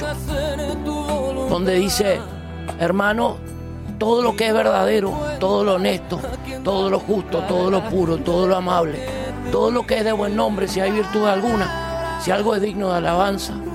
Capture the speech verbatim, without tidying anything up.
donde dice: hermano, todo lo que es verdadero, todo lo honesto, todo lo justo, todo lo puro, todo lo amable, todo lo que es de buen nombre, si hay virtud alguna, si algo es digno de alabanza,